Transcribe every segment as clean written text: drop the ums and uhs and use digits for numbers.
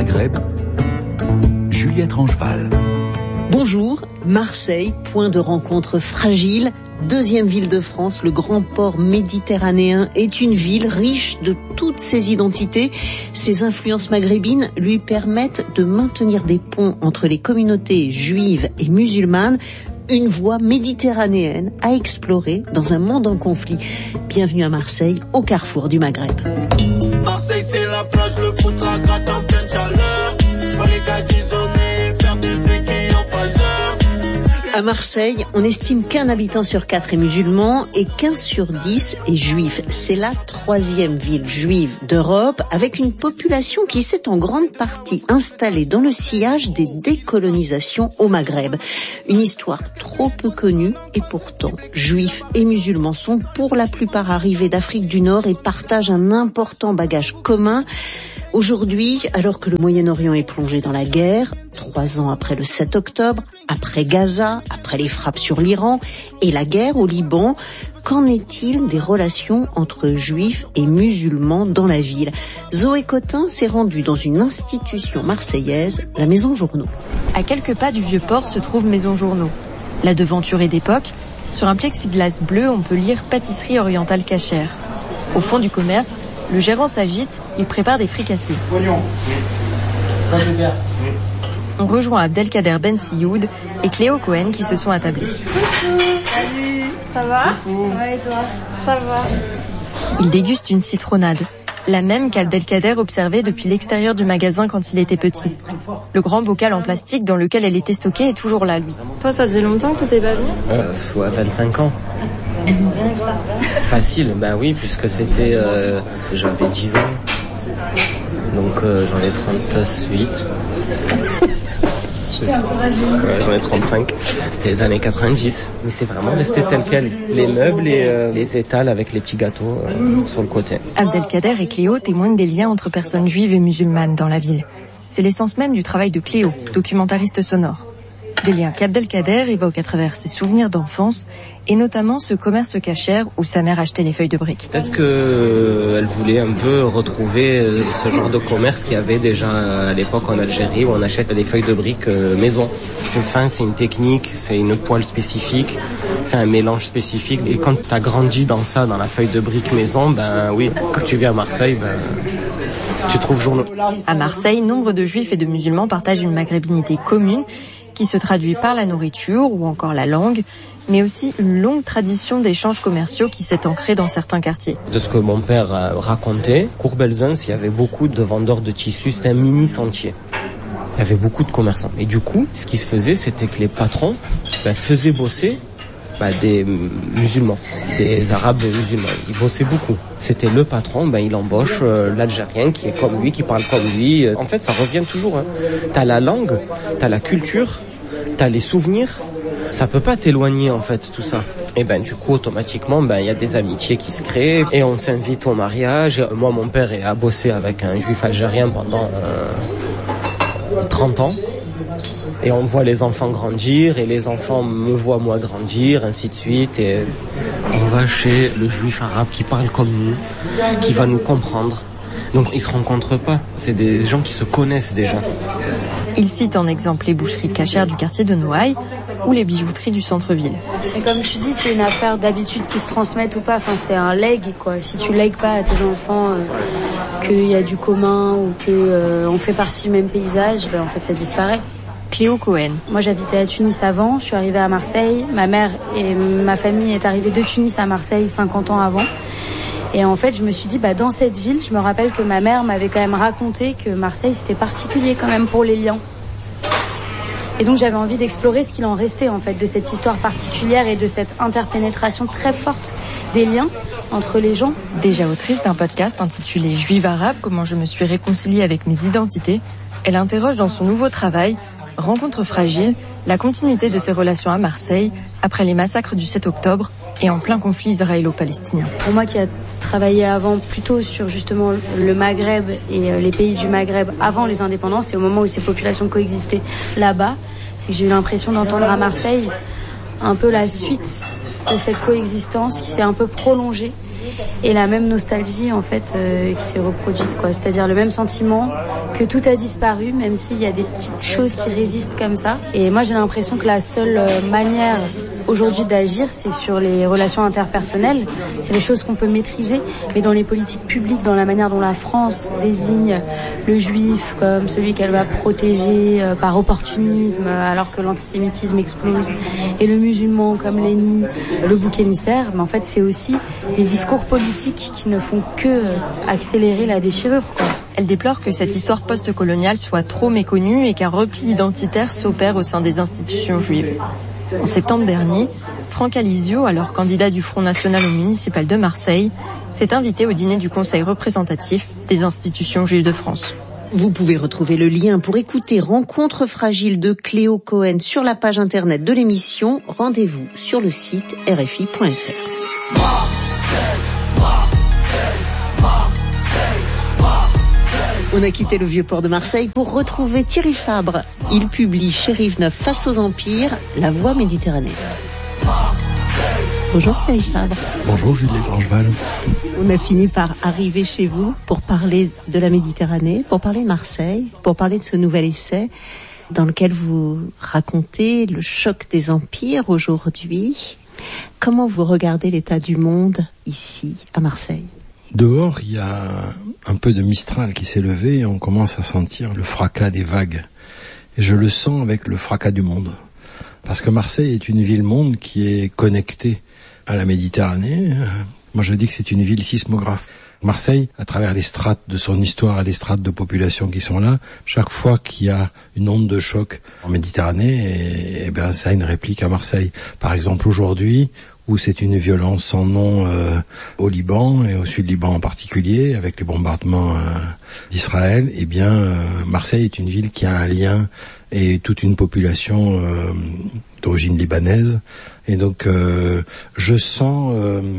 Maghreb, Juliette Rangeval. Bonjour, Marseille, point de rencontre fragile. Deuxième ville de France, le grand port méditerranéen est une ville riche de toutes ses identités. Ses influences maghrébines lui permettent de maintenir des ponts entre les communautés juives et musulmanes. Une voie méditerranéenne à explorer dans un monde en conflit. Bienvenue à Marseille, au carrefour du Maghreb. Marseille, c'est la plage, le foot, la gratte en pleine chaleur. Faut les badigeonner, faire des trucs qui ont pas l'heure. À Marseille, on estime qu'un habitant sur 4 est musulman et qu'un sur 10 est juif. C'est la 3e ville juive d'Europe, avec une population qui s'est en grande partie installée dans le sillage des décolonisations au Maghreb. Une histoire trop peu connue et pourtant, juifs et musulmans sont pour la plupart arrivés d'Afrique du Nord et partagent un important bagage commun. Aujourd'hui, alors que le Moyen-Orient est plongé dans la guerre, 3 ans après le 7 octobre, après Gaza, après les frappes sur l'Iran et la guerre au Liban, qu'en est-il des relations entre juifs et musulmans dans la ville ? Zoé Cotin s'est rendue dans une institution marseillaise, la Maison Journaux. À quelques pas du Vieux-Port se trouve Maison Journaux. La devanturée d'époque, sur un plexiglas bleu, on peut lire Pâtisserie orientale cachère. Au fond du commerce, le gérant s'agite, il prépare des fricassés. On rejoint Abdelkader Ben Sioud et Cléo Cohen qui se sont attablés. Salut, ça va ? Ouais, et toi ? Ça va. Ils dégustent une citronnade, la même qu'Abdelkader observait depuis l'extérieur du magasin quand il était petit. Le grand bocal en plastique dans lequel elle était stockée est toujours là, lui. Toi, ça faisait longtemps que t'étais pas venu ? Ouais, 25 ans. Facile, bah oui, puisque c'était... j'avais 10 ans. Donc j'en ai 38. Ouais, j'en ai 35. C'était les années 90. Mais c'est vraiment resté tel quel. Les meubles et les étals avec les petits gâteaux sur le côté. Abdelkader et Cléo témoignent des liens entre personnes juives et musulmanes dans la ville. C'est l'essence même du travail de Cléo, documentariste sonore. Des liens qu'Abdelkader évoque à travers ses souvenirs d'enfance et notamment ce commerce cachère où sa mère achetait les feuilles de briques. Peut-être qu'elle voulait un peu retrouver ce genre de commerce qu'il y avait déjà à l'époque en Algérie où on achète des feuilles de briques maison. C'est fin, c'est une technique, c'est une poêle spécifique, c'est un mélange spécifique. Et quand tu as grandi dans ça, dans la feuille de briques maison, ben oui, quand tu viens à Marseille, ben... tu trouves journaux. À Marseille, nombre de juifs et de musulmans partagent une maghrébinité commune qui se traduit par la nourriture ou encore la langue, mais aussi une longue tradition d'échanges commerciaux qui s'est ancrée dans certains quartiers. De ce que mon père racontait, Courbelzens, il y avait beaucoup de vendeurs de tissus, c'était un mini sentier. Il y avait beaucoup de commerçants. Et du coup, ce qui se faisait, c'était que les patrons faisaient bosser des musulmans, des arabes musulmans. Ils bossaient beaucoup. C'était le patron, il embauche l'Algérien qui est comme lui, qui parle comme lui. En fait, ça revient toujours. T'as la langue, t'as la culture, t'as les souvenirs. Ça peut pas t'éloigner, en fait, tout ça. Et du coup, automatiquement, y a des amitiés qui se créent et on s'invite au mariage. Et moi, mon père a bossé avec un juif algérien pendant 30 ans. Et on voit les enfants grandir, et les enfants me voient moi grandir, ainsi de suite. Et on va chez le juif arabe qui parle comme nous, qui va nous comprendre. Donc ils se rencontrent pas, c'est des gens qui se connaissent déjà. Il cite en exemple les boucheries cachères du quartier de Noailles ou les bijouteries du centre-ville. Et comme tu dis, c'est une affaire d'habitude qui se transmettent ou pas. Enfin, c'est un leg, quoi. Si tu lègues pas à tes enfants qu'il y a du commun ou que on fait partie du même paysage, en fait, ça disparaît. Cléo Cohen. Moi, j'habitais à Tunis avant, je suis arrivée à Marseille. Ma mère et ma famille est arrivée de Tunis à Marseille 50 ans avant. Et en fait, je me suis dit, dans cette ville, je me rappelle que ma mère m'avait quand même raconté que Marseille, c'était particulier quand même pour les liens. Et donc, j'avais envie d'explorer ce qu'il en restait, en fait, de cette histoire particulière et de cette interpénétration très forte des liens entre les gens. Déjà autrice d'un podcast intitulé « Juive arabe, comment je me suis réconciliée avec mes identités », elle interroge dans son nouveau travail Rencontre fragile, la continuité de ses relations à Marseille après les massacres du 7 octobre et en plein conflit israélo-palestinien. Pour moi qui a travaillé avant plutôt sur justement le Maghreb et les pays du Maghreb avant les indépendances et au moment où ces populations coexistaient là-bas, c'est que j'ai eu l'impression d'entendre à Marseille un peu la suite de cette coexistence qui s'est un peu prolongée et la même nostalgie en fait qui s'est reproduite, quoi. C'est-à-dire le même sentiment que tout a disparu, même s'il y a des petites choses qui résistent comme ça. Et moi j'ai l'impression que la seule manière aujourd'hui d'agir, c'est sur les relations interpersonnelles, c'est les choses qu'on peut maîtriser, mais dans les politiques publiques, dans la manière dont la France désigne le juif comme celui qu'elle va protéger par opportunisme alors que l'antisémitisme explose, et le musulman comme l'ennemi, le bouc émissaire, mais en fait c'est aussi des discours politiques qui ne font que accélérer la déchirure, quoi. Elle déplore que cette histoire post-coloniale soit trop méconnue et qu'un repli identitaire s'opère au sein des institutions juives. En septembre dernier, Franck Alizio, alors candidat du Front National au municipal de Marseille, s'est invité au dîner du Conseil représentatif des institutions juives de France. Vous pouvez retrouver le lien pour écouter Rencontre fragile de Cléo Cohen sur la page internet de l'émission. Rendez-vous sur le site rfi.fr. On a quitté le vieux port de Marseille pour retrouver Thierry Fabre. Il publie chez Rive Neuf Face aux empires, La Voix méditerranéenne. Bonjour Thierry Fabre. Bonjour Juliette Rangeval. On a fini par arriver chez vous pour parler de la Méditerranée, pour parler de Marseille, pour parler de ce nouvel essai dans lequel vous racontez le choc des empires aujourd'hui. Comment vous regardez l'état du monde ici, à Marseille ? Dehors, il y a un peu de Mistral qui s'est levé et on commence à sentir le fracas des vagues. Et je le sens avec le fracas du monde. Parce que Marseille est une ville-monde qui est connectée à la Méditerranée. Moi, je dis que c'est une ville sismographe. Marseille, à travers les strates de son histoire et les strates de population qui sont là, chaque fois qu'il y a une onde de choc en Méditerranée, ça a une réplique à Marseille. Par exemple, aujourd'hui, où c'est une violence sans nom au Liban et au Sud-Liban en particulier, avec les bombardements d'Israël, Marseille est une ville qui a un lien et toute une population d'origine libanaise. Et donc, je sens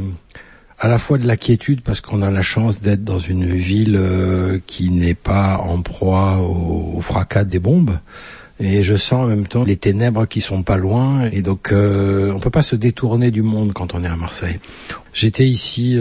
à la fois de la quiétude parce qu'on a la chance d'être dans une ville qui n'est pas en proie au fracas des bombes. Et je sens en même temps les ténèbres qui sont pas loin. Et donc, on peut pas se détourner du monde quand on est à Marseille. J'étais ici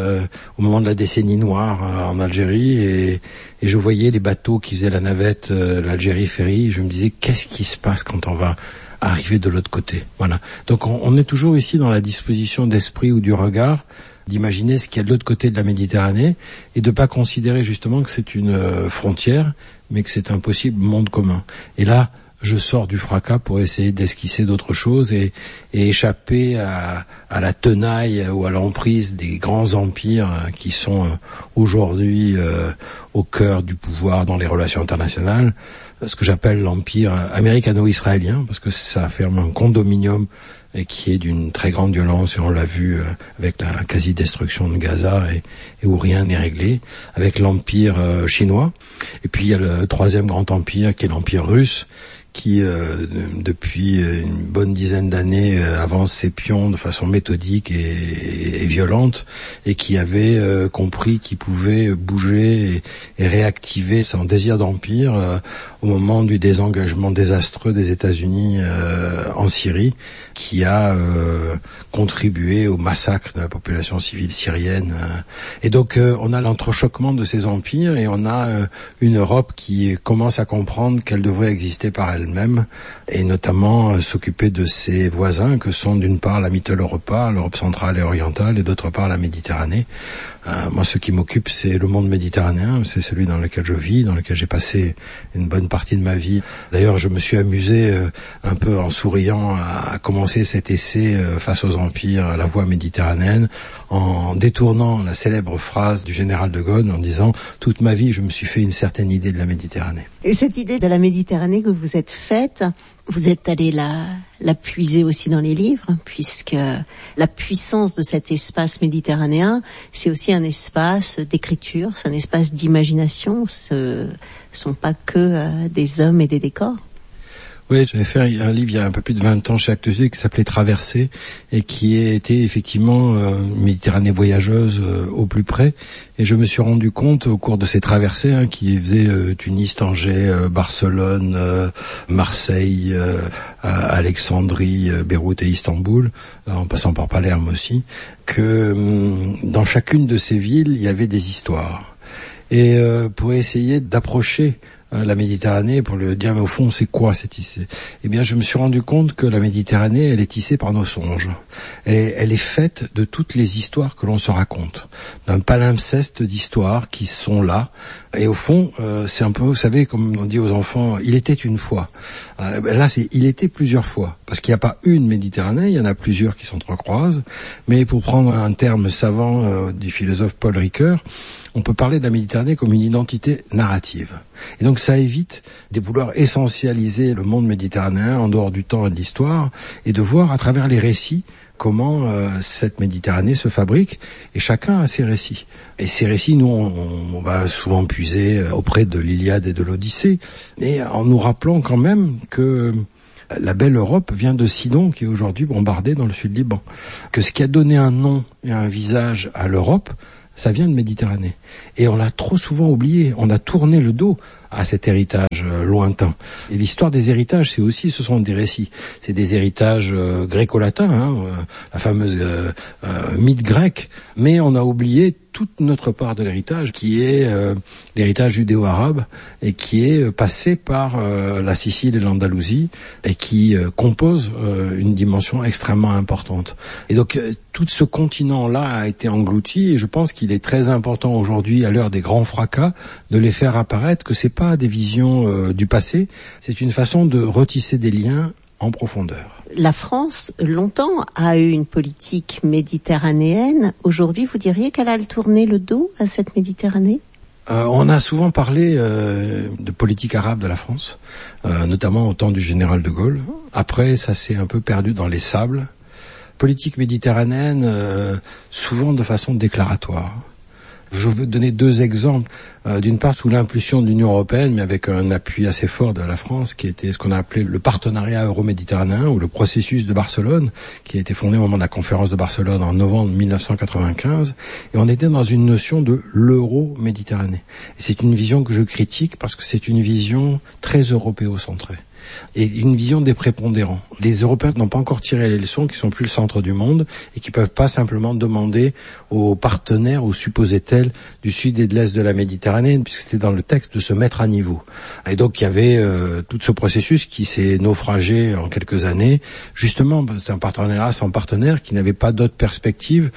au moment de la décennie noire en Algérie et je voyais les bateaux qui faisaient la navette, l'Algérie Ferry. Et je me disais, qu'est-ce qui se passe quand on va arriver de l'autre côté ? Voilà. Donc, on est toujours ici dans la disposition d'esprit ou du regard d'imaginer ce qu'il y a de l'autre côté de la Méditerranée et de pas considérer justement que c'est une frontière, mais que c'est un possible monde commun. Et là, je sors du fracas pour essayer d'esquisser d'autres choses et échapper à la tenaille ou à l'emprise des grands empires qui sont aujourd'hui au cœur du pouvoir dans les relations internationales, ce que j'appelle l'empire américano-israélien, parce que ça ferme un condominium et qui est d'une très grande violence, et on l'a vu avec la quasi-destruction de Gaza et où rien n'est réglé, avec l'empire chinois. Et puis il y a le troisième grand empire qui est l'empire russe, qui depuis une bonne dizaine d'années avance ses pions de façon méthodique et violente, et qui avait compris qu'il pouvait bouger et réactiver son désir d'empire au moment du désengagement désastreux des États-Unis en Syrie, qui a contribué au massacre de la population civile syrienne. Et donc on a l'entrechoquement de ces empires, et on a une Europe qui commence à comprendre qu'elle devrait exister par elle-même, et notamment s'occuper de ses voisins que sont d'une part la Mitteleuropa, l'Europe centrale et orientale, et d'autre part la Méditerranée. Moi, ce qui m'occupe, c'est le monde méditerranéen, c'est celui dans lequel je vis, dans lequel j'ai passé une bonne partie de ma vie. D'ailleurs, je me suis amusé un peu en souriant à commencer cet essai face aux empires, La Voix méditerranéenne, en détournant la célèbre phrase du général de Gaulle en disant « Toute ma vie, je me suis fait une certaine idée de la Méditerranée ». Et cette idée de la Méditerranée que vous êtes faite, vous êtes allé la puiser aussi dans les livres, puisque la puissance de cet espace méditerranéen, c'est aussi un espace d'écriture, c'est un espace d'imagination, ce sont pas que des hommes et des décors. Oui, j'avais fait un livre il y a un peu plus de 20 ans chez Actes Sud qui s'appelait Traversée et qui était effectivement une Méditerranée voyageuse au plus près. Et je me suis rendu compte au cours de ces traversées qui faisaient Tunis, Tanger, Barcelone, Marseille, Alexandrie, Beyrouth et Istanbul, en passant par Palerme aussi, que dans chacune de ces villes, il y avait des histoires. Et pour essayer d'approcher la Méditerranée, pour le dire, mais au fond, c'est quoi cette tissée? Eh bien, je me suis rendu compte que la Méditerranée, elle est tissée par nos songes. Elle est faite de toutes les histoires que l'on se raconte, d'un palimpseste d'histoires qui sont là. Et au fond, c'est un peu, vous savez, comme on dit aux enfants, il était une fois. Là, c'est il était plusieurs fois, parce qu'il n'y a pas une Méditerranée, il y en a plusieurs qui s'entrecroisent. Mais pour prendre un terme savant du philosophe Paul Ricoeur, on peut parler de la Méditerranée comme une identité narrative. Et donc ça évite de vouloir essentialiser le monde méditerranéen en dehors du temps et de l'histoire, et de voir à travers les récits comment cette Méditerranée se fabrique, et chacun a ses récits. Et ces récits, nous, on va souvent puiser auprès de l'Iliade et de l'Odyssée, et en nous rappelant quand même que la belle Europe vient de Sidon, qui est aujourd'hui bombardée dans le sud Liban. Que ce qui a donné un nom et un visage à l'Europe, ça vient de Méditerranée. Et on l'a trop souvent oublié. On a tourné le dos à cet héritage lointain. Et l'histoire des héritages, ce sont des récits. C'est des héritages gréco-latins, la fameuse mythe grecque. Mais on a oublié toute notre part de l'héritage, qui est l'héritage judéo-arabe, et qui est passé par la Sicile et l'Andalousie, et qui compose une dimension extrêmement importante. Et donc, tout ce continent-là a été englouti, et je pense qu'il est très important aujourd'hui, à l'heure des grands fracas, de les faire apparaître, que c'est pas des visions du passé, c'est une façon de retisser des liens en profondeur. La France, longtemps, a eu une politique méditerranéenne. Aujourd'hui, vous diriez qu'elle a tourné le dos à cette Méditerranée ? On a souvent parlé de politique arabe de la France, notamment au temps du général de Gaulle. Après, ça s'est un peu perdu dans les sables. Politique méditerranéenne, souvent de façon déclaratoire. Je veux donner deux exemples. D'une part, sous l'impulsion de l'Union européenne, mais avec un appui assez fort de la France, qui était ce qu'on a appelé le partenariat euro-méditerranéen, ou le processus de Barcelone, qui a été fondé au moment de la conférence de Barcelone en novembre 1995. Et on était dans une notion de l'euro-méditerranée. Et c'est une vision que je critique parce que c'est une vision très européocentrée. Et une vision des prépondérants. Les Européens n'ont pas encore tiré les leçons, qui sont plus le centre du monde, et qui peuvent pas simplement demander aux partenaires, aux supposés tels du sud et de l'est de la Méditerranée, puisque c'était dans le texte, de se mettre à niveau. Et donc il y avait tout ce processus qui s'est naufragé en quelques années, justement, c'est un partenariat sans partenaire qui n'avait pas d'autre perspective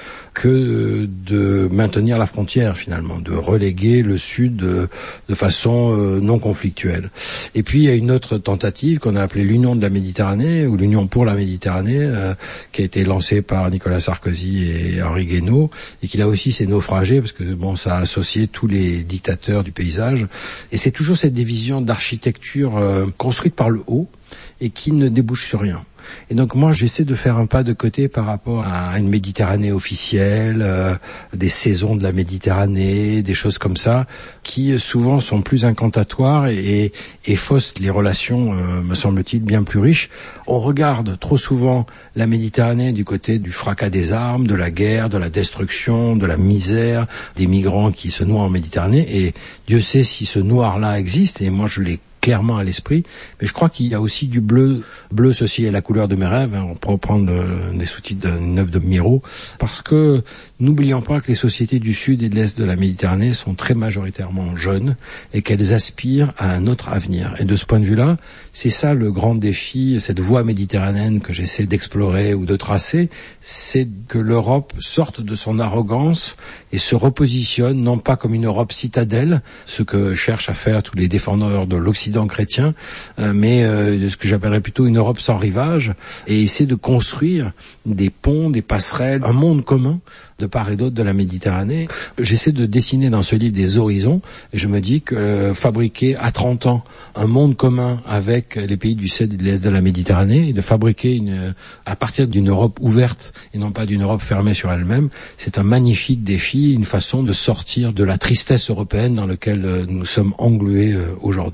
que de maintenir la frontière, finalement, de reléguer le sud de façon non conflictuelle. Et puis il y a une autre tentative qu'on a appelée l'Union de la Méditerranée, ou l'Union pour la Méditerranée, qui a été lancée par Nicolas Sarkozy et Henri Guénaud, et qui là aussi s'est naufragé, parce que bon, ça a associé tous les dictateurs du paysage. Et c'est toujours cette division d'architecture construite par le haut, et qui ne débouche sur rien. Et donc moi j'essaie de faire un pas de côté par rapport à une Méditerranée officielle, des saisons de la Méditerranée, des choses comme ça, qui souvent sont plus incantatoires et faussent les relations, me semble-t-il, bien plus riches. On regarde trop souvent la Méditerranée du côté du fracas des armes, de la guerre, de la destruction, de la misère, des migrants qui se noient en Méditerranée, et Dieu sait si ce noir-là existe, et moi je l'ai clairement à l'esprit, mais je crois qu'il y a aussi du bleu. Bleu, ceci est la couleur de mes rêves, on peut reprendre des sous-titres d'une œuvre de Miro, parce que n'oublions pas que les sociétés du sud et de l'est de la Méditerranée sont très majoritairement jeunes, et qu'elles aspirent à un autre avenir. Et de ce point de vue-là, c'est ça le grand défi, cette voie méditerranéenne que j'essaie d'explorer ou de tracer, c'est que l'Europe sorte de son arrogance et se repositionne, non pas comme une Europe citadelle, ce que cherchent à faire tous les défenseurs de l'Occident chrétien, mais de ce que j'appellerais plutôt une Europe sans rivage, et essayer de construire des ponts, des passerelles, un monde commun de part et d'autre de la Méditerranée. J'essaie de dessiner dans ce livre des horizons, et je me dis que fabriquer à 30 ans un monde commun avec les pays du sud et de l'est de la Méditerranée, et de fabriquer à partir d'une Europe ouverte et non pas d'une Europe fermée sur elle-même, c'est un magnifique défi, une façon de sortir de la tristesse européenne dans laquelle nous sommes englués aujourd'hui.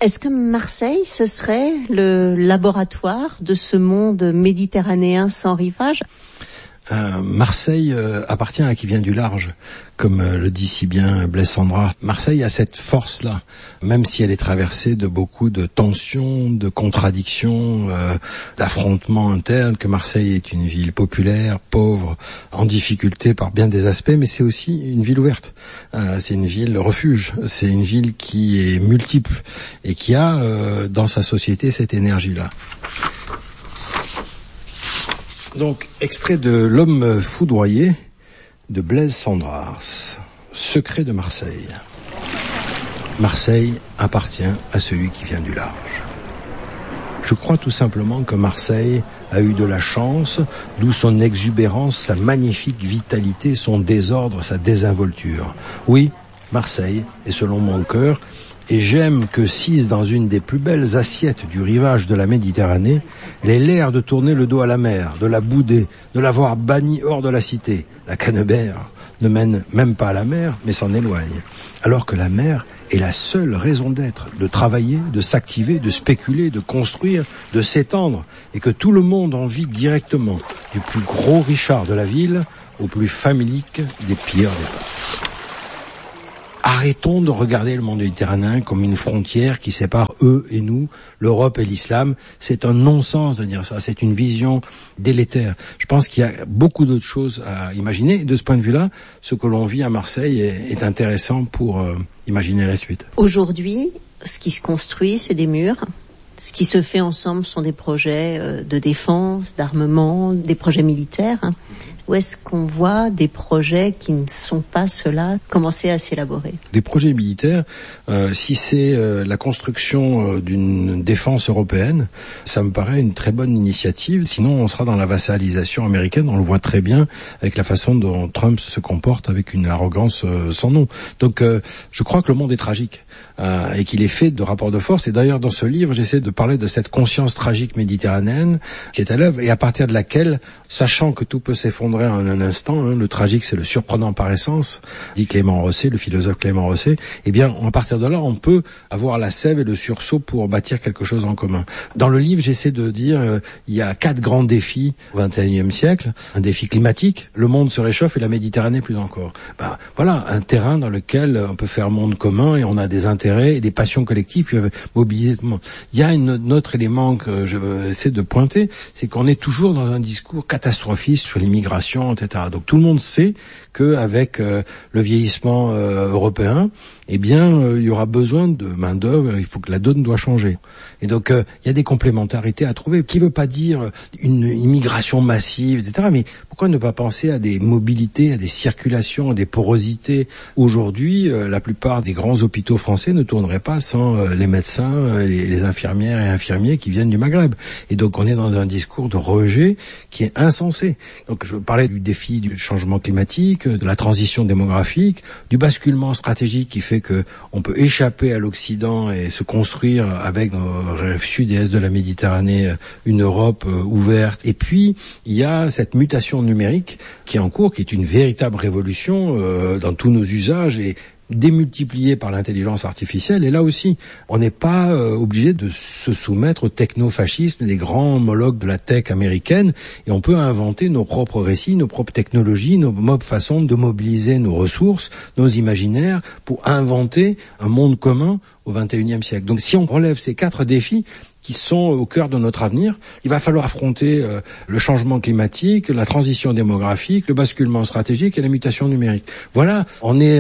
Est-ce que Marseille, ce serait le laboratoire de ce monde méditerranéen sans rivage ? Marseille appartient à qui vient du large, comme le dit si bien Blaise Cendrars. Marseille a cette force-là, même si elle est traversée de beaucoup de tensions, de contradictions, d'affrontements internes, que Marseille est une ville populaire, pauvre, en difficulté par bien des aspects, mais c'est aussi une ville ouverte. C'est une ville refuge, c'est une ville qui est multiple et qui a dans sa société cette énergie-là. Donc, extrait de L'homme foudroyé de Blaise Cendrars. Secret de Marseille. Marseille appartient à celui qui vient du large. Je crois tout simplement que Marseille a eu de la chance, d'où son exubérance, sa magnifique vitalité, son désordre, sa désinvolture. Oui, Marseille est selon mon cœur, et j'aime que sise dans une des plus belles assiettes du rivage de la Méditerranée, elle ait l'air de tourner le dos à la mer, de la bouder, de l'avoir bannie hors de la cité. La Canebert ne mène même pas à la mer, mais s'en éloigne. Alors que la mer est la seule raison d'être, de travailler, de s'activer, de spéculer, de construire, de s'étendre, et que tout le monde en vit directement, du plus gros Richard de la ville au plus famélique des pilleurs des peuples. Arrêtons de regarder le monde méditerranéen comme une frontière qui sépare eux et nous, l'Europe et l'islam. C'est un non-sens de dire ça, c'est une vision délétère. Je pense qu'il y a beaucoup d'autres choses à imaginer. Et de ce point de vue-là, ce que l'on vit à Marseille est intéressant pour imaginer la suite. Aujourd'hui, ce qui se construit, c'est des murs. Ce qui se fait ensemble sont des projets de défense, d'armement, des projets militaires. Où est-ce qu'on voit des projets qui ne sont pas ceux-là commencer à s'élaborer ? Des projets militaires, si c'est la construction d'une défense européenne, ça me paraît une très bonne initiative. Sinon, on sera dans la vassalisation américaine. On le voit très bien avec la façon dont Trump se comporte avec une arrogance sans nom. Donc, je crois que le monde est tragique et qu'il est fait de rapports de force. Et d'ailleurs, dans ce livre, j'essaie de parler de cette conscience tragique méditerranéenne qui est à l'œuvre et à partir de laquelle, sachant que tout peut s'effondrer en un instant, le tragique c'est le surprenant par essence, dit Clément Rosset, le philosophe Clément Rosset, eh bien à partir de là on peut avoir la sève et le sursaut pour bâtir quelque chose en commun. Dans le livre j'essaie de dire il y a 4 grands défis au XXIe siècle, un défi climatique, le monde se réchauffe et la Méditerranée plus encore. Voilà un terrain dans lequel on peut faire monde commun et on a des intérêts et des passions collectives qui peuvent mobiliser tout le monde. Il y a un autre élément que je veux essayer de pointer, c'est qu'on est toujours dans un discours catastrophiste sur l'immigration, etc. Donc tout le monde sait qu'avec le vieillissement européen, eh bien, il y aura besoin de main-d'œuvre, il faut que la donne doit changer. Et donc, il y a des complémentarités à trouver, qui veut pas dire une immigration massive, etc. Mais pourquoi ne pas penser à des mobilités, à des circulations, à des porosités ? Aujourd'hui, la plupart des grands hôpitaux français ne tourneraient pas sans les médecins, les infirmières et infirmiers qui viennent du Maghreb. Et donc, on est dans un discours de rejet qui est insensé. Donc, je parlais du défi du changement climatique, de la transition démographique, du basculement stratégique qui fait que on peut échapper à l'Occident et se construire avec nos rives sud et est de la Méditerranée une Europe ouverte. Et puis, il y a cette mutation numérique qui est en cours, qui est une véritable révolution dans tous nos usages et démultiplié par l'intelligence artificielle. Et là aussi, on n'est pas obligé de se soumettre au technofascisme des grands homologues de la tech américaine, et on peut inventer nos propres récits, nos propres technologies, nos propres façons de mobiliser nos ressources, nos imaginaires, pour inventer un monde commun au XXIe siècle. Donc si on relève ces 4 défis qui sont au cœur de notre avenir, il va falloir affronter le changement climatique, la transition démographique, le basculement stratégique et la mutation numérique. Voilà, on est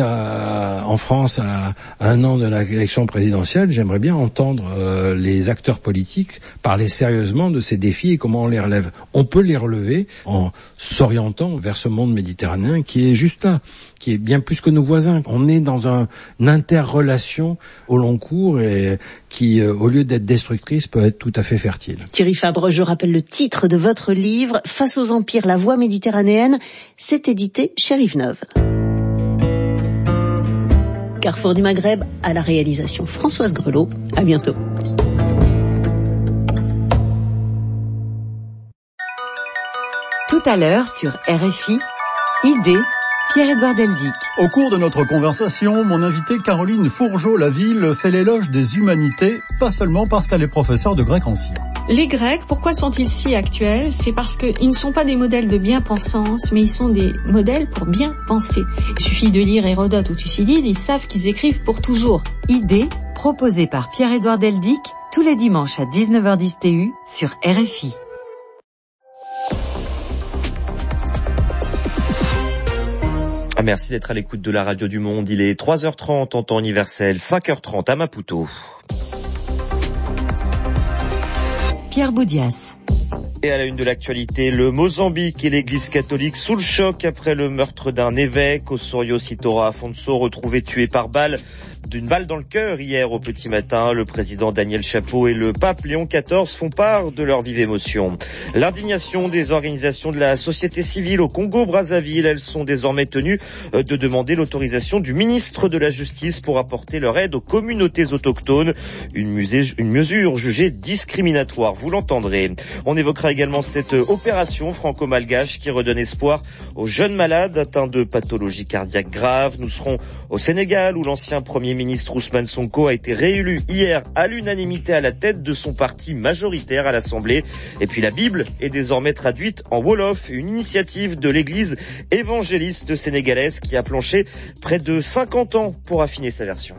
en France à 1 an de l'élection présidentielle. J'aimerais bien entendre les acteurs politiques parler sérieusement de ces défis et comment on les relève. On peut les relever en s'orientant vers ce monde méditerranéen qui est juste là, qui est bien plus que nos voisins. On est dans une interrelation au long cours et qui, au lieu d'être destructrice, peut être tout à fait fertile. Thierry Fabre, je rappelle le titre de votre livre, Face aux empires, la voie méditerranéenne. C'est édité chez Rive-Neuve. Carrefour du Maghreb, à la réalisation Françoise Grelot. À bientôt. Tout à l'heure sur RFI, idées Pierre-Édouard Deldic. Au cours de notre conversation, mon invitée Caroline Fourgeau-Laville fait l'éloge des humanités, pas seulement parce qu'elle est professeure de grec ancien. Les Grecs, pourquoi sont-ils si actuels ? C'est parce qu'ils ne sont pas des modèles de bien-pensance, mais ils sont des modèles pour bien penser. Il suffit de lire Hérodote ou Thucydide, ils savent qu'ils écrivent pour toujours. Idée proposée par Pierre-Édouard Deldic tous les dimanches à 19h10 TU sur RFI. Merci d'être à l'écoute de la Radio du Monde. Il est 3h30 en temps universel, 5h30 à Maputo. Pierre Boudias. Et à la une de l'actualité, le Mozambique et l'église catholique sous le choc après le meurtre d'un évêque. Osorio Sitora Afonso, retrouvé tué par balle d'une balle dans le cœur hier au petit matin. Le président Daniel Chapo et le pape Léon XIV font part de leur vive émotion. L'indignation des organisations de la société civile au Congo-Brazzaville. Elles sont désormais tenues de demander l'autorisation du ministre de la Justice pour apporter leur aide aux communautés autochtones. Une mesure jugée discriminatoire, vous l'entendrez. On évoquera également cette opération franco-malgache qui redonne espoir aux jeunes malades atteints de pathologies cardiaques graves. Nous serons au Sénégal où l'ancien Premier ministre Ousmane Sonko a été réélu hier à l'unanimité à la tête de son parti majoritaire à l'Assemblée. Et puis la Bible est désormais traduite en Wolof, une initiative de l'église évangéliste sénégalaise qui a planché près de 50 ans pour affiner sa version.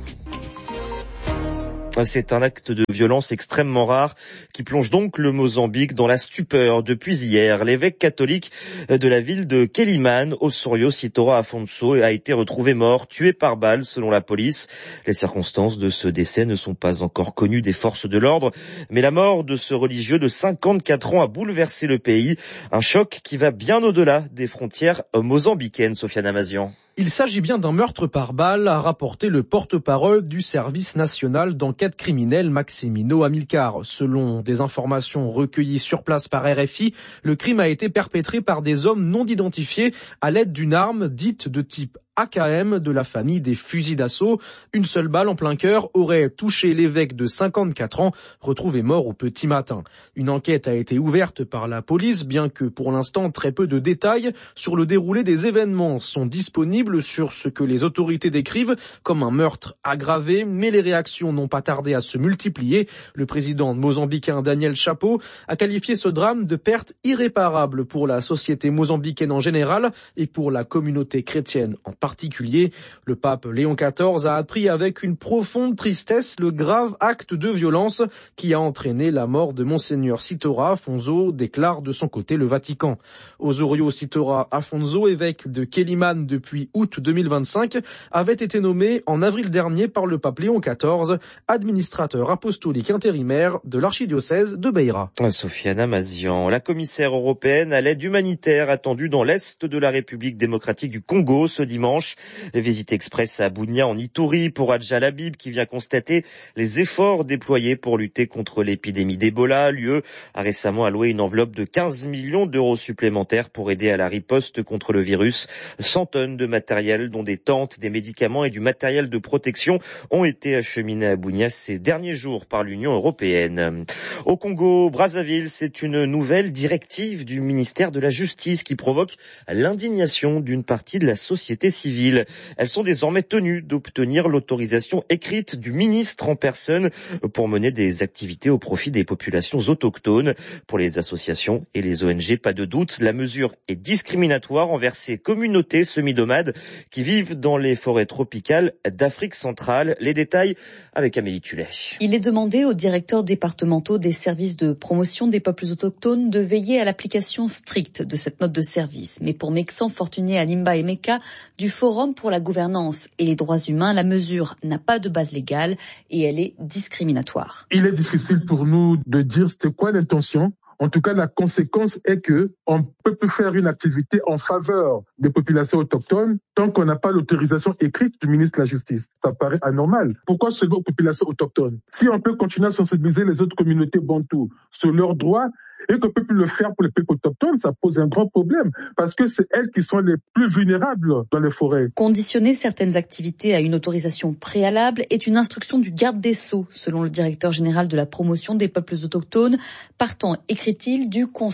C'est un acte de violence extrêmement rare qui plonge donc le Mozambique dans la stupeur. Depuis hier, l'évêque catholique de la ville de Quelimane, Osorio Sitora Afonso, a été retrouvé mort, tué par balle selon la police. Les circonstances de ce décès ne sont pas encore connues des forces de l'ordre, mais la mort de ce religieux de 54 ans a bouleversé le pays. Un choc qui va bien au-delà des frontières mozambicaines, Sofiane Amazian. Il s'agit bien d'un meurtre par balle, a rapporté le porte-parole du service national d'enquête criminelle Maximino Amilcar. Selon des informations recueillies sur place par RFI, le crime a été perpétré par des hommes non identifiés à l'aide d'une arme dite de type AKM de la famille des fusils d'assaut. Une seule balle en plein cœur aurait touché l'évêque de 54 ans, retrouvé mort au petit matin. Une enquête a été ouverte par la police, bien que pour l'instant très peu de détails sur le déroulé des événements sont disponibles sur ce que les autorités décrivent comme un meurtre aggravé, mais les réactions n'ont pas tardé à se multiplier. Le président mozambicain Daniel Chapo a qualifié ce drame de perte irréparable pour la société mozambicaine en général et pour la communauté chrétienne en particulier. Le pape Léon XIV a appris avec une profonde tristesse le grave acte de violence qui a entraîné la mort de Monseigneur Sitora Afonso, déclare de son côté le Vatican. Osorio Sitora Afonso, évêque de Quelimane depuis août 2025, avait été nommé en avril dernier par le pape Léon XIV, administrateur apostolique intérimaire de l'archidiocèse de Beira. Sofiane Amazian, la commissaire européenne à l'aide humanitaire attendue dans l'est de la République démocratique du Congo ce dimanche. Visite express à Bunia en Ituri pour Adja Labib qui vient constater les efforts déployés pour lutter contre l'épidémie d'Ebola. L'UE a récemment alloué une enveloppe de 15 millions d'euros supplémentaires pour aider à la riposte contre le virus. 100 tonnes de matériel dont des tentes, des médicaments et du matériel de protection ont été acheminés à Bunia ces derniers jours par l'Union européenne. Au Congo, Brazzaville, c'est une nouvelle directive du ministère de la Justice qui provoque l'indignation d'une partie de la société civile. Elles sont désormais tenues d'obtenir l'autorisation écrite du ministre en personne pour mener des activités au profit des populations autochtones. Pour les associations et les ONG, pas de doute, la mesure est discriminatoire envers ces communautés semi-nomades qui vivent dans les forêts tropicales d'Afrique centrale. Les détails avec Amélie Tullet. Il est demandé aux directeurs départementaux des services de promotion des peuples autochtones de veiller à l'application stricte de cette note de service. Mais pour Mexan Fortuné Animba Emeka du Forum pour la gouvernance et les droits humains, la mesure n'a pas de base légale et elle est discriminatoire. Il est difficile pour nous de dire c'était quoi l'intention. En tout cas, la conséquence est que on peut plus faire une activité en faveur des populations autochtones tant qu'on n'a pas l'autorisation écrite du ministre de la Justice. Ça paraît anormal. Pourquoi seulement aux populations autochtones? Si on peut continuer à sensibiliser les autres communautés bantoues sur leurs droits et qu'on peut plus le faire pour les peuples autochtones, ça pose un grand problème parce que c'est elles qui sont les plus vulnérables dans les forêts. Conditionner certaines activités à une autorisation préalable est une instruction du garde des Sceaux, selon le directeur général de la promotion des peuples autochtones, partant, écrit-il, du constat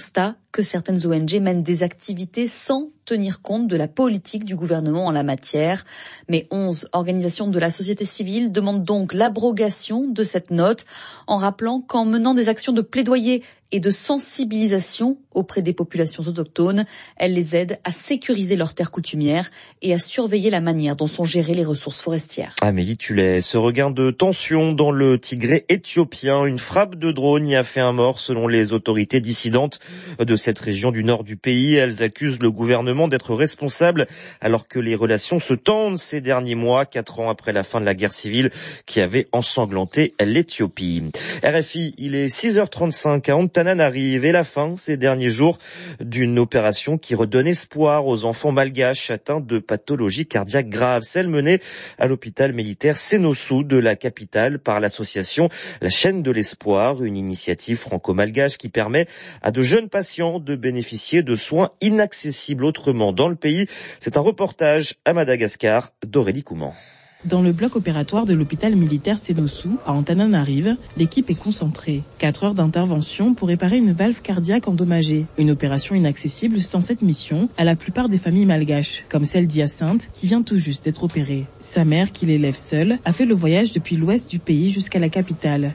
que certaines ONG mènent des activités sans tenir compte de la politique du gouvernement en la matière. Mais 11 organisations de la société civile demandent donc l'abrogation de cette note en rappelant qu'en menant des actions de plaidoyer et de sensibilisation auprès des populations autochtones, elle les aide à sécuriser leurs terres coutumières et à surveiller la manière dont sont gérées les ressources forestières. Amélie Tullet, ce regain de tension dans le Tigré éthiopien, une frappe de drone y a fait un mort selon les autorités dissidentes de cette région du nord du pays. Elles accusent le gouvernement d'être responsable alors que les relations se tendent ces derniers mois, 4 ans après la fin de la guerre civile qui avait ensanglanté l'Éthiopie. RFI, il est 6h35 à Antananarive et la fin ces derniers jours d'une opération qui redonne espoir aux enfants malgaches atteints de pathologies cardiaques graves, celle menée à l'hôpital militaire Sénossou de la capitale par l'association La Chaîne de l'Espoir, une initiative franco-malgache qui permet à de jeunes patients de bénéficier de soins inaccessibles autrement dans le pays. C'est un reportage à Madagascar d'Aurélie Couman. Dans le bloc opératoire de l'hôpital militaire Sénossou, à Antananarive, l'équipe est concentrée. 4 heures d'intervention pour réparer une valve cardiaque endommagée. Une opération inaccessible sans cette mission à la plupart des familles malgaches, comme celle d'Hyacinthe qui vient tout juste d'être opérée. Sa mère, qui l'élève seule, a fait le voyage depuis l'ouest du pays jusqu'à la capitale.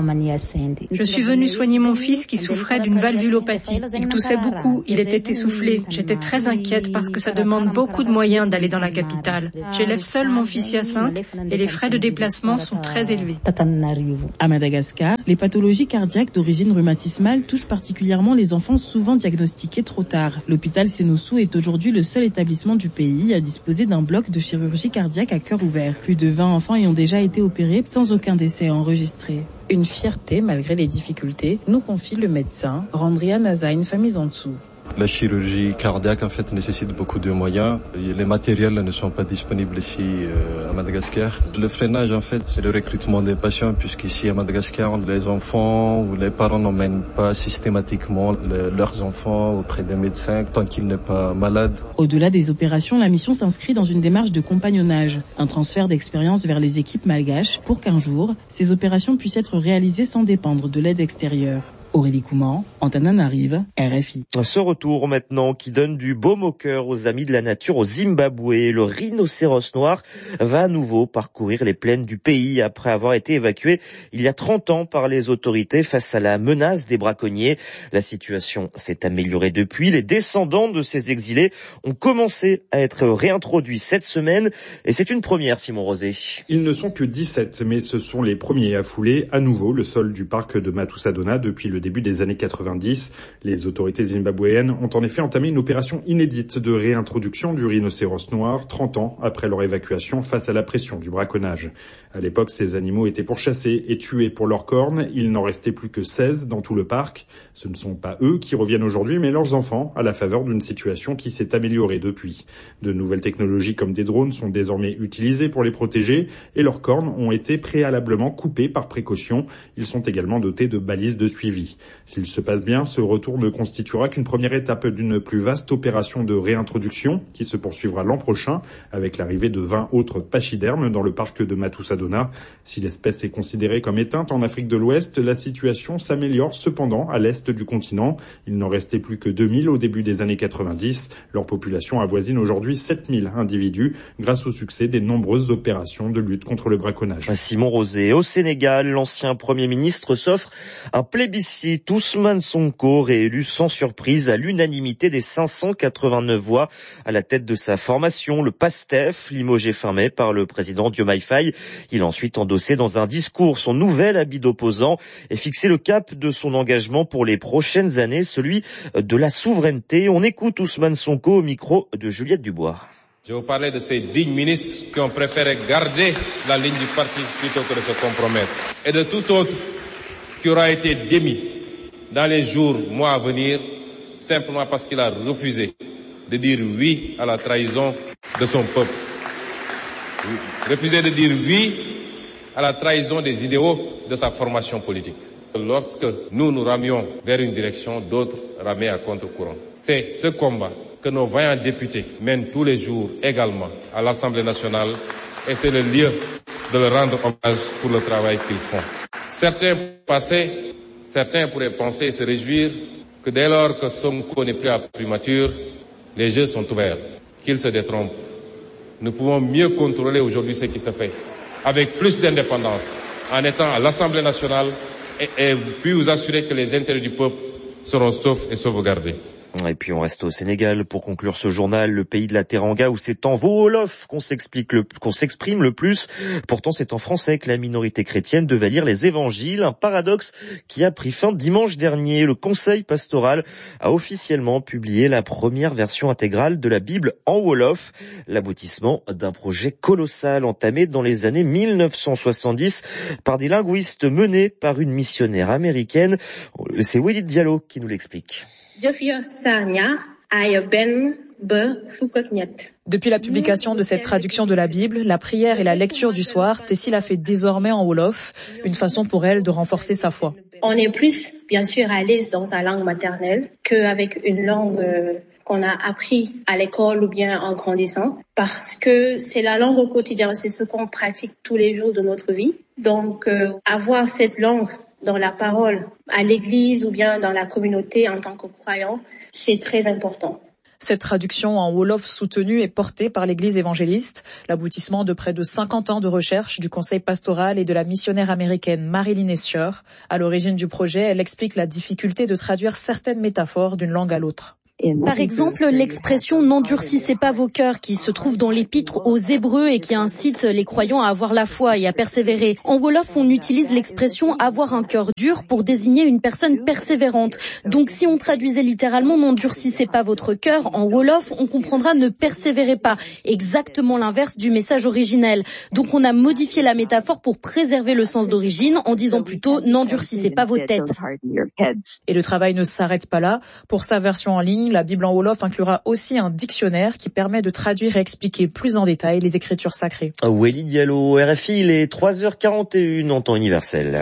Je suis venue soigner mon fils qui souffrait d'une valvulopathie. Il toussait beaucoup, il était essoufflé. J'étais très inquiète parce que ça demande beaucoup de moyens d'aller dans la capitale. J'élève seule mon fils Hyacinthe et les frais de déplacement sont très élevés. À Madagascar, les pathologies cardiaques d'origine rhumatismale touchent particulièrement les enfants souvent diagnostiqués trop tard. L'hôpital Sénossou est aujourd'hui le seul établissement du pays à disposer d'un bloc de chirurgie cardiaque à cœur ouvert. Plus de 20 enfants y ont déjà été opérés sans aucun décès enregistré. Une fierté malgré les difficultés, nous confie le médecin Randria Nazain Famizantsou. La chirurgie cardiaque, en fait, nécessite beaucoup de moyens. Les matériels ne sont pas disponibles ici à Madagascar. Le freinage, en fait, c'est le recrutement des patients, puisqu'ici à Madagascar, les enfants ou les parents n'emmènent pas systématiquement leurs enfants auprès des médecins tant qu'ils n'est pas malades. Au-delà des opérations, la mission s'inscrit dans une démarche de compagnonnage, un transfert d'expérience vers les équipes malgaches pour qu'un jour, ces opérations puissent être réalisées sans dépendre de l'aide extérieure. Aurélie Couman, Antananarive, RFI. Ce retour maintenant qui donne du baume au cœur aux amis de la nature au Zimbabwe. Le rhinocéros noir va à nouveau parcourir les plaines du pays après avoir été évacué il y a 30 ans par les autorités face à la menace des braconniers. La situation s'est améliorée depuis. Les descendants de ces exilés ont commencé à être réintroduits cette semaine et c'est une première, Simon Rosé. Ils ne sont que 17, mais ce sont les premiers à fouler à nouveau le sol du parc de Matusadona depuis le début des années 90. Les autorités zimbabwéennes ont en effet entamé une opération inédite de réintroduction du rhinocéros noir 30 ans après leur évacuation face à la pression du braconnage. À l'époque, ces animaux étaient pourchassés et tués pour leurs cornes. Il n'en restait plus que 16 dans tout le parc. Ce ne sont pas eux qui reviennent aujourd'hui, mais leurs enfants, à la faveur d'une situation qui s'est améliorée depuis. De nouvelles technologies comme des drones sont désormais utilisées pour les protéger et leurs cornes ont été préalablement coupées par précaution. Ils sont également dotés de balises de suivi. S'il se passe bien, ce retour ne constituera qu'une première étape d'une plus vaste opération de réintroduction qui se poursuivra l'an prochain avec l'arrivée de 20 autres pachydermes dans le parc de Matusadona. Si l'espèce est considérée comme éteinte en Afrique de l'Ouest, la situation s'améliore cependant à l'est du continent. Il n'en restait plus que 2000 au début des années 90. Leur population avoisine aujourd'hui 7000 individus grâce au succès des nombreuses opérations de lutte contre le braconnage. Simon Rosé. Au Sénégal, l'ancien Premier ministre s'offre un plébiscite. Ousmane Sonko, réélu sans surprise à l'unanimité des 589 voix à la tête de sa formation, le PASTEF, limogé fin mai par le président Diomaye Faye. Il a ensuite endossé dans un discours son nouvel habit d'opposant et fixé le cap de son engagement pour les prochaines années, celui de la souveraineté. On écoute Ousmane Sonko au micro de Juliette Dubois. Je vais vous parler de ces dignes ministres qui ont préféré garder la ligne du parti plutôt que de se compromettre. Et de tout autre qui aura été démis dans les jours, mois à venir, simplement parce qu'il a refusé de dire oui à la trahison de son peuple. Refuser de dire oui à la trahison des idéaux de sa formation politique. Lorsque nous ramions vers une direction, d'autres ramaient à contre-courant. C'est ce combat que nos vaillants députés mènent tous les jours également à l'Assemblée nationale et c'est le lieu de leur rendre hommage pour le travail qu'ils font. Certains pourraient penser et se réjouir que dès lors que Sonko n'est plus à primature, les jeux sont ouverts, qu'il se détrompe. Nous pouvons mieux contrôler aujourd'hui ce qui se fait, avec plus d'indépendance, en étant à l'Assemblée nationale et puis vous assurer que les intérêts du peuple seront saufs et sauvegardés. Et puis on reste au Sénégal pour conclure ce journal, le pays de la Teranga où c'est en wolof qu'on s'exprime le plus. Pourtant c'est en français que la minorité chrétienne devait lire les évangiles, un paradoxe qui a pris fin dimanche dernier. Le conseil pastoral a officiellement publié la première version intégrale de la Bible en wolof, l'aboutissement d'un projet colossal entamé dans les années 1970 par des linguistes menés par une missionnaire américaine. C'est Willy Diallo qui nous l'explique. Depuis la publication de cette traduction de la Bible, la prière et la lecture du soir, Tessie la fait désormais en wolof, une façon pour elle de renforcer sa foi. On est plus, bien sûr, à l'aise dans sa langue maternelle qu'avec une langue qu'on a appris à l'école ou bien en grandissant, parce que c'est la langue au quotidien, c'est ce qu'on pratique tous les jours de notre vie. Donc, avoir cette langue dans la parole, à l'église ou bien dans la communauté en tant que croyant, c'est très important. Cette traduction en wolof soutenue est portée par l'Église évangéliste, l'aboutissement de près de 50 ans de recherche du conseil pastoral et de la missionnaire américaine Marilyn Escher. À l'origine du projet, elle explique la difficulté de traduire certaines métaphores d'une langue à l'autre. Par exemple, l'expression « n'endurcissez pas vos cœurs » qui se trouve dans l'épître aux Hébreux et qui incite les croyants à avoir la foi et à persévérer. En wolof, on utilise l'expression « avoir un cœur dur » pour désigner une personne persévérante. Donc si on traduisait littéralement « n'endurcissez pas votre cœur » en wolof, on comprendra « ne persévérez pas », exactement l'inverse du message originel. Donc on a modifié la métaphore pour préserver le sens d'origine en disant plutôt « n'endurcissez pas vos têtes ». Et le travail ne s'arrête pas là. Pour sa version en ligne, la Bible en wolof inclura aussi un dictionnaire qui permet de traduire et expliquer plus en détail les écritures sacrées. Willy Diallo, RFI, il est 3h41 en temps universel.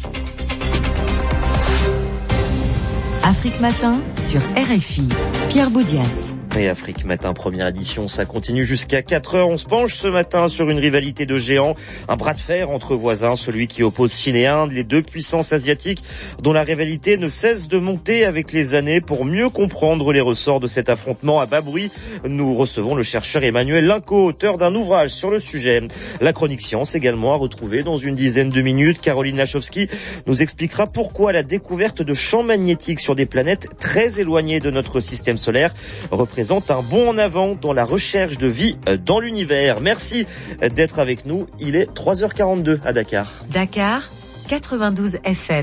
Afrique Matin sur RFI. Pierre Baudias. Et Afrique Matin, première édition, ça continue jusqu'à 4h. On se penche ce matin sur une rivalité de géants, un bras de fer entre voisins, celui qui oppose Chine et Inde, les deux puissances asiatiques dont la rivalité ne cesse de monter avec les années. Pour mieux comprendre les ressorts de cet affrontement à bas bruit, nous recevons le chercheur Emmanuel Linco, auteur d'un ouvrage sur le sujet. La chronique science également à retrouver dans une dizaine de minutes. Caroline Lachowski nous expliquera pourquoi la découverte de champs magnétiques sur des planètes très éloignées de notre système solaire représente un bond en avant dans la recherche de vie dans l'univers. Merci d'être avec nous. Il est 3h42 à Dakar. Dakar, 92 FM.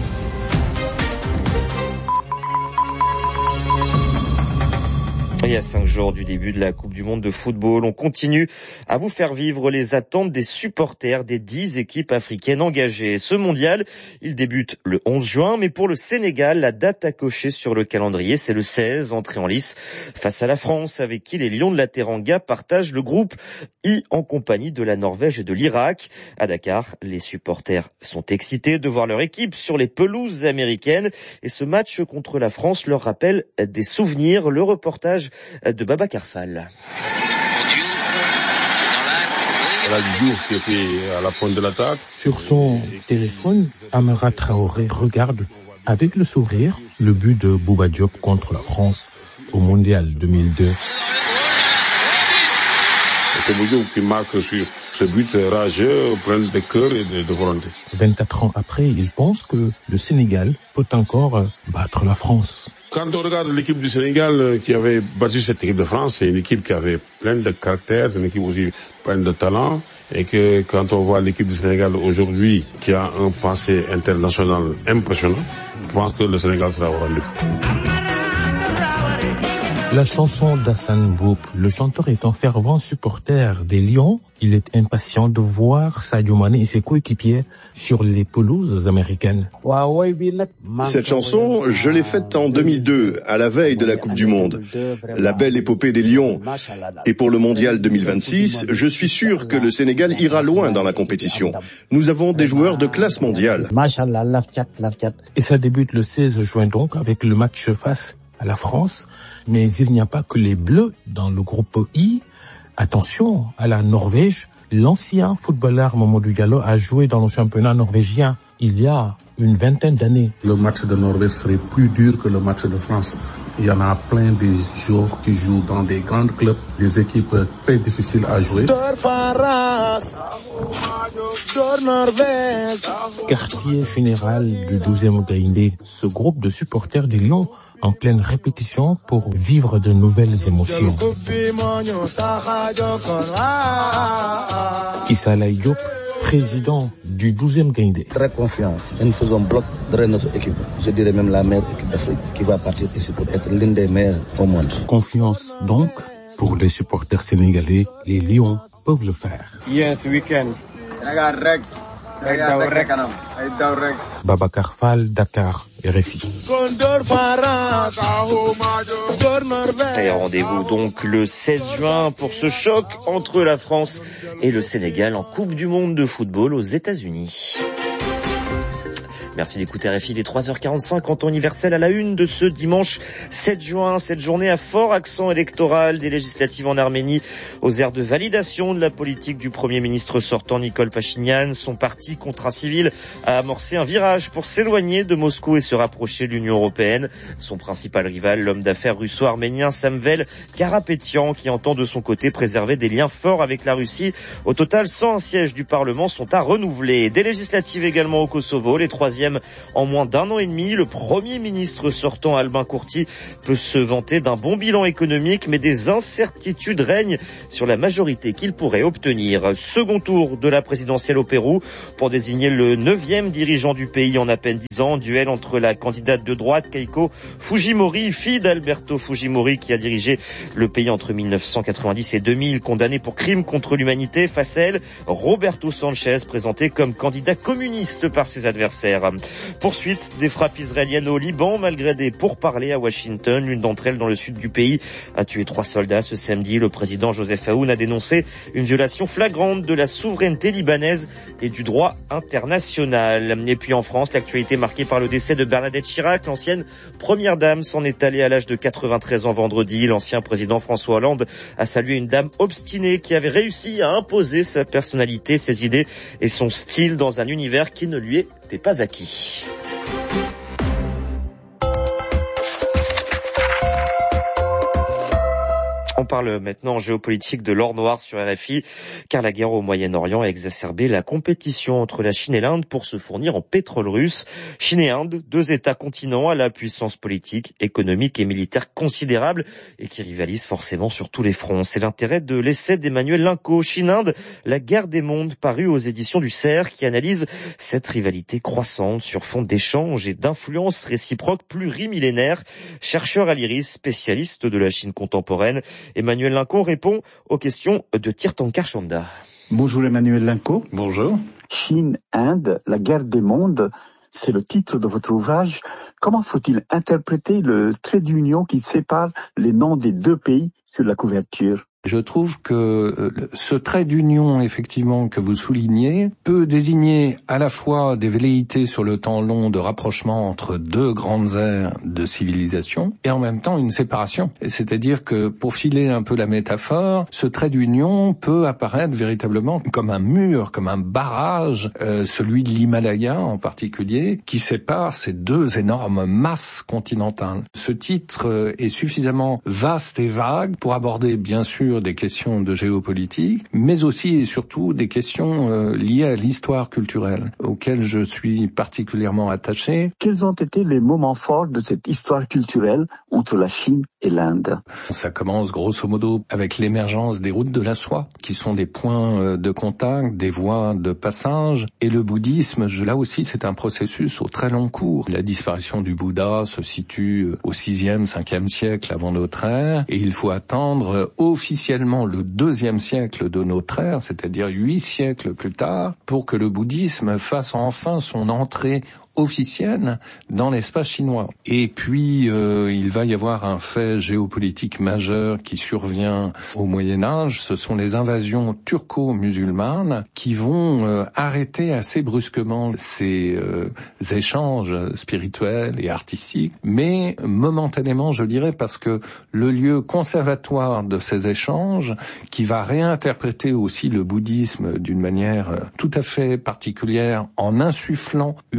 Et à 5 jours du début de la Coupe du Monde de football, on continue à vous faire vivre les attentes des supporters des 10 équipes africaines engagées. Ce mondial, il débute le 11 juin, mais pour le Sénégal, la date à cocher sur le calendrier, c'est le 16, entrée en lice face à la France, avec qui les Lions de la Teranga partagent le groupe I en compagnie de la Norvège et de l'Irak. À Dakar, les supporters sont excités de voir leur équipe sur les pelouses américaines et ce match contre la France leur rappelle des souvenirs. Le reportage de Babacar Fall. Diouf qui était à la pointe de l'attaque. Sur son téléphone, Amara Traoré regarde avec le sourire le but de Bouba Diop contre la France au Mondial 2002. C'est Bouba Diop qui marque sur ce but rageux, plein de cœur et de volonté. 24 ans après, il pense que le Sénégal peut encore battre la France. Quand on regarde l'équipe du Sénégal qui avait battu cette équipe de France, c'est une équipe qui avait plein de caractère, c'est une équipe aussi pleine de talent, et que quand on voit l'équipe du Sénégal aujourd'hui qui a un passé international impressionnant, je pense que le Sénégal sera au rendez-vous. La chanson d'Assane Mboup, le chanteur est un fervent supporter des Lions. Il est impatient de voir Sadio Mané et ses coéquipiers sur les pelouses américaines. Cette chanson, je l'ai faite en 2002, à la veille de la Coupe du Monde. La belle épopée des Lions. Et pour le Mondial 2026, je suis sûr que le Sénégal ira loin dans la compétition. Nous avons des joueurs de classe mondiale. Et ça débute le 16 juin donc avec le match face à la France, mais il n'y a pas que les Bleus dans le groupe I. Attention à la Norvège. L'ancien footballeur Mamadou Diallo a joué dans le championnat norvégien. Il y a une vingtaine d'années. Le match de Norvège serait plus dur que le match de France. Il y en a plein de joueurs qui jouent dans des grands clubs, des équipes très difficiles à jouer. Quartier général du 12e Gaïndé, ce groupe de supporters des Lions en pleine répétition pour vivre de nouvelles émotions. Issa Laye Diop, président du 12e Gaïndé. Très confiant et nous faisons bloc derrière notre équipe. Je dirais même la meilleure équipe d'Afrique qui va partir ici pour être l'une des meilleures au monde. Confiance donc pour les supporters sénégalais, les Lions peuvent le faire. Yes, we can. Babacar Fall, Dakar, RFI. Et rendez-vous donc le 16 juin pour ce choc entre la France et le Sénégal en Coupe du Monde de football aux États-Unis. Merci d'écouter RFI, il est 3h45 en temps universel à la une de ce dimanche 7 juin. Cette journée à fort accent électoral des législatives en Arménie aux airs de validation de la politique du Premier ministre sortant Nikol Pachinian. Son parti Contrat Civil a amorcé un virage pour s'éloigner de Moscou et se rapprocher de l'Union européenne. Son principal rival, l'homme d'affaires russo-arménien Samvel Karapetyan, qui entend de son côté préserver des liens forts avec la Russie. Au total, 101 sièges du Parlement sont à renouveler. Des législatives également au Kosovo, les troisièmes en moins d'un an et demi. Le Premier ministre sortant Albin Kurti peut se vanter d'un bon bilan économique, mais des incertitudes règnent sur la majorité qu'il pourrait obtenir. Second tour de la présidentielle au Pérou pour désigner le 9e dirigeant du pays en à peine 10 ans. Duel entre la candidate de droite Keiko Fujimori, fille d'Alberto Fujimori, qui a dirigé le pays entre 1990 et 2000, condamné pour crimes contre l'humanité. Face à elle, Roberto Sanchez, présenté comme candidat communiste par ses adversaires. Poursuite des frappes israéliennes au Liban, malgré des pourparlers à Washington. L'une d'entre elles, dans le sud du pays, a tué 3 soldats ce samedi. Le président Joseph Aoun a dénoncé une violation flagrante de la souveraineté libanaise et du droit international. Et puis en France, l'actualité marquée par le décès de Bernadette Chirac, l'ancienne première dame, s'en est allée à l'âge de 93 ans vendredi. L'ancien président François Hollande a salué une dame obstinée qui avait réussi à imposer sa personnalité, ses idées et son style dans un univers qui ne lui était pas acquis. On parle maintenant géopolitique de l'or noir sur RFI, car la guerre au Moyen-Orient a exacerbé la compétition entre la Chine et l'Inde pour se fournir en pétrole russe. Chine et Inde, 2 États-continents à la puissance politique, économique et militaire considérable et qui rivalisent forcément sur tous les fronts. C'est l'intérêt de l'essai d'Emmanuel Linco, Chine-Inde, la guerre des mondes, paru aux éditions du CERF, qui analyse cette rivalité croissante sur fond d'échanges et d'influences réciproques plurimillénaires. Chercheur à l'IRIS, spécialiste de la Chine contemporaine, Emmanuel Linco répond aux questions de Tirthankar Chanda. Bonjour Emmanuel Linco. Bonjour. Chine-Inde, la guerre des mondes, c'est le titre de votre ouvrage. Comment faut-il interpréter le trait d'union qui sépare les noms des 2 pays sur la couverture ? Je trouve que ce trait d'union, effectivement, que vous soulignez, peut désigner à la fois des velléités sur le temps long de rapprochement entre 2 grandes aires de civilisation et en même temps une séparation. C'est-à-dire que, pour filer un peu la métaphore, ce trait d'union peut apparaître véritablement comme un mur, comme un barrage, celui de l'Himalaya en particulier, qui sépare ces 2 énormes masses continentales. Ce titre est suffisamment vaste et vague pour aborder, bien sûr, des questions de géopolitique, mais aussi et surtout des questions liées à l'histoire culturelle, auxquelles je suis particulièrement attaché. Quels ont été les moments forts de cette histoire culturelle entre la Chine et l'Inde ? Ça commence grosso modo avec l'émergence des routes de la soie, qui sont des points de contact, des voies de passage, et le bouddhisme, là aussi c'est un processus au très long cours. La disparition du Bouddha se situe au 6e, 5e siècle avant notre ère, et il faut attendre officiellement le 2e siècle de notre ère, c'est-à-dire 8 siècles plus tard, pour que le bouddhisme fasse enfin son entrée officielle dans l'espace chinois. Et puis, il va y avoir un fait géopolitique majeur qui survient au Moyen-Âge, ce sont les invasions turco-musulmanes qui vont arrêter assez brusquement ces échanges spirituels et artistiques, mais momentanément, je dirais, parce que le lieu conservatoire de ces échanges, qui va réinterpréter aussi le bouddhisme d'une manière tout à fait particulière en insufflant une autre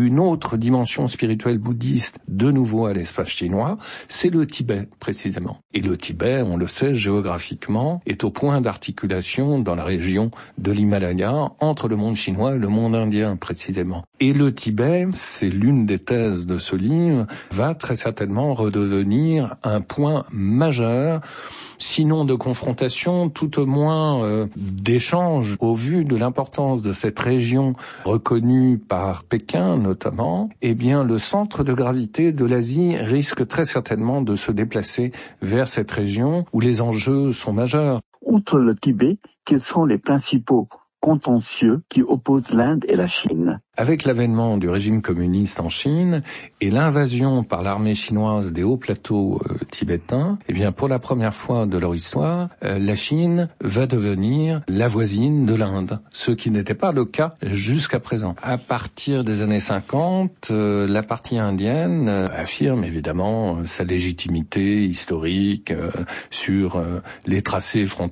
autre dimension spirituelle bouddhiste de nouveau à l'espace chinois, c'est le Tibet précisément. Et le Tibet, on le sait géographiquement, est au point d'articulation dans la région de l'Himalaya entre le monde chinois et le monde indien précisément. Et le Tibet, c'est l'une des thèses de ce livre, va très certainement redevenir un point majeur, sinon de confrontation, tout au moins d'échange au vu de l'importance de cette région reconnue par Pékin notamment. Eh bien, le centre de gravité de l'Asie risque très certainement de se déplacer vers cette région où les enjeux sont majeurs. Outre le Tibet, quels sont les principaux contentieux qui opposent l'Inde et la Chine? Avec l'avènement du régime communiste en Chine et l'invasion par l'armée chinoise des hauts plateaux tibétains, eh bien pour la première fois de leur histoire, la Chine va devenir la voisine de l'Inde, ce qui n'était pas le cas jusqu'à présent. À partir des années 50, la partie indienne affirme évidemment sa légitimité historique sur les tracés frontaliers